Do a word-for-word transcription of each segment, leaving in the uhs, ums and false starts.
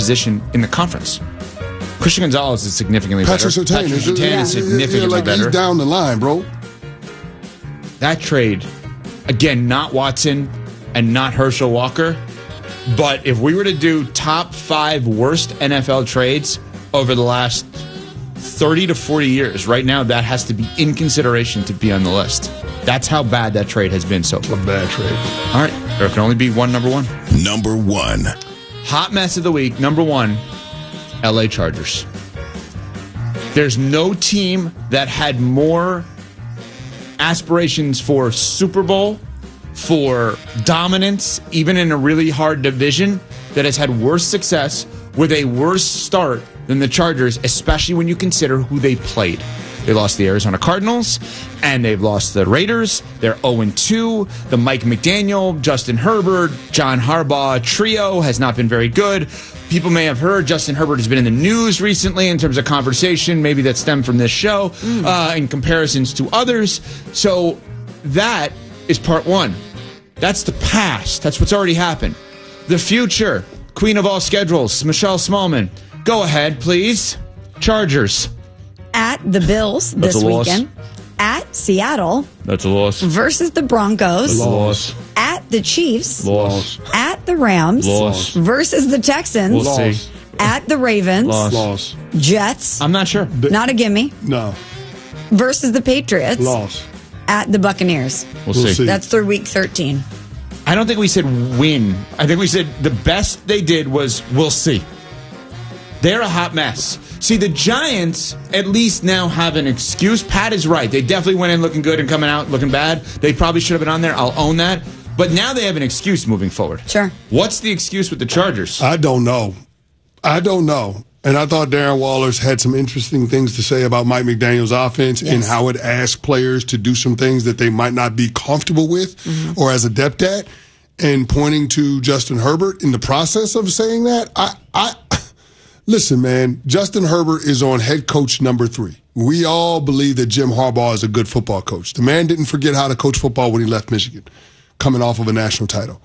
position in the conference. Christian Gonzalez is significantly Patrick better. Surtain Patrick Surtain yeah, is significantly yeah, like better. He's down the line, bro. That trade, again, not Watson and not Herschel Walker, but if we were to do top five worst N F L trades over the last thirty to forty years, right now that has to be in consideration to be on the list. That's how bad that trade has been so far. A bad trade. All right, there can only be one number one. Number one. Hot mess of the week, number one, L A Chargers. There's no team that had more aspirations for Super Bowl, for dominance, even in a really hard division, that has had worse success with a worse start than the Chargers, especially when you consider who they played. They lost the Arizona Cardinals, and they've lost the Raiders. They're oh and two. The Mike McDaniel, Justin Herbert, John Harbaugh trio has not been very good. People may have heard Justin Herbert has been in the news recently in terms of conversation, maybe that stemmed from this show, mm. uh, in comparisons to others. So that is part one. That's the past. That's what's already happened. The future, queen of all schedules, Michelle Smallman. Go ahead, please. Chargers. At the Bills That's this a loss. weekend. At Seattle. That's a loss. Versus the Broncos. Loss. At the Chiefs. Loss. At the Rams. Loss. Versus the Texans. We'll see. At the Ravens. Loss. Loss. Jets. I'm not sure. Not a gimme. No. Versus the Patriots. Loss. At the Buccaneers. We'll, We'll see. see. That's through week thirteen. I don't think we said win. I think we said the best they did was we'll see. They're a hot mess. See, the Giants at least now have an excuse. Pat is right. They definitely went in looking good and coming out looking bad. They probably should have been on there. I'll own that. But now they have an excuse moving forward. Sure. What's the excuse with the Chargers? I don't know. I don't know. And I thought Darren Waller's had some interesting things to say about Mike McDaniel's offense Yes. and how it asks players to do some things that they might not be comfortable with mm-hmm. or as adept at. And pointing to Justin Herbert in the process of saying that, I, I listen, man, Justin Herbert is on head coach number three. We all believe that Jim Harbaugh is a good football coach. The man didn't forget how to coach football when he left Michigan, coming off of a national title.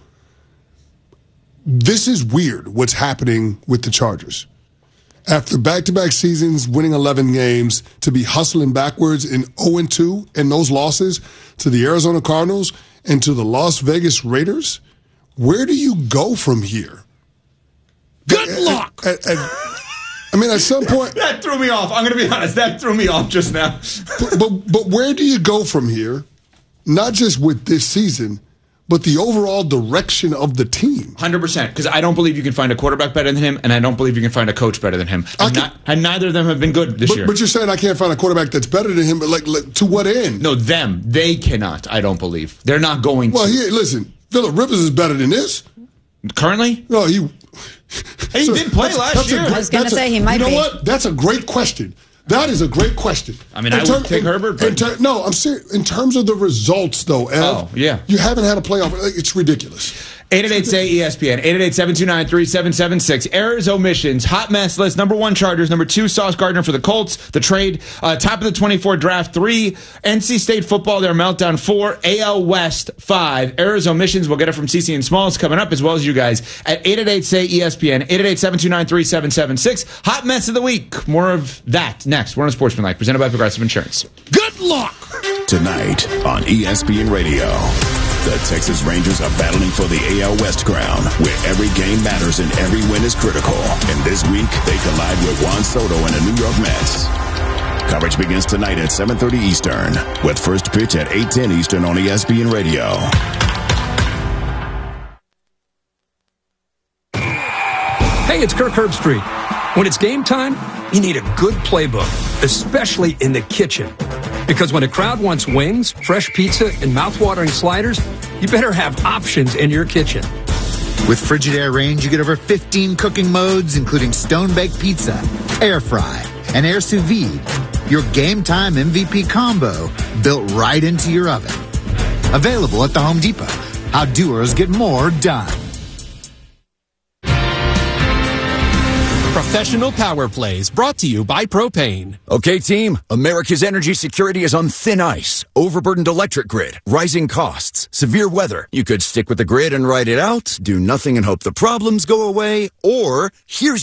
This is weird what's happening with the Chargers. After back-to-back seasons, winning eleven games, to be hustling backwards in oh and two and those losses to the Arizona Cardinals and to the Las Vegas Raiders, where do you go from here? Good at, luck! At, at, I mean, at some point... That threw me off. I'm going to be honest. That threw me off just now. but, but, but where do you go from here, not just with this season, but the overall direction of the team? one hundred percent. Because I don't believe you can find a quarterback better than him, and I don't believe you can find a coach better than him. And, can, not, and neither of them have been good this but, year. But you're saying I can't find a quarterback that's better than him, but like, like to what end? No, them. They cannot, I don't believe. They're not going Well, to. he, listen, Phillip Rivers is better than this. Currently? No, he... He so did play that's, last that's year. A, I was gonna that's say a, he might You know be. what? That's a great question. That is a great question. I mean, in I would term, take in, Herbert, but... in ter- no, I'm serious. In terms of the results, though, Ev, Oh, yeah. you haven't had a playoff. It's ridiculous. eight eight eight say E S P N, eight eight eight, seven two nine, three seven seven six. Errors, omissions, hot mess list. Number one, Chargers. Number two, Sauce Gardner for the Colts. The trade, uh, top of the twenty-four draft. Three, N C State football, their meltdown. Four, A L West. Five, errors, omissions. We'll get it from C C and Smalls coming up, as well as you guys at eight eight eight say E S P N, eight eight eight, seven two nine, three seven seven six. Hot mess of the week. More of that next. We're on Sportsmanlike, presented by Progressive Insurance. Good luck! Tonight on E S P N Radio. The Texas Rangers are battling for the A L West crown, where every game matters and every win is critical. And this week, they collide with Juan Soto and the New York Mets. Coverage begins tonight at seven thirty Eastern, with first pitch at eight ten Eastern on E S P N Radio. Hey, it's Kirk Herbstreit. When it's game time, you need a good playbook, especially in the kitchen. Because when a crowd wants wings, fresh pizza, and mouthwatering sliders, you better have options in your kitchen. With Frigidaire Range, you get over fifteen cooking modes, including stone-baked pizza, air fry, and air sous vide. Your game time M V P combo built right into your oven. Available at the Home Depot. How doers get more done. Professional Power Plays, brought to you by Propane. Okay, team, America's energy security is on thin ice. Overburdened electric grid, rising costs, severe weather. You could stick with the grid and ride it out, do nothing and hope the problems go away, or here's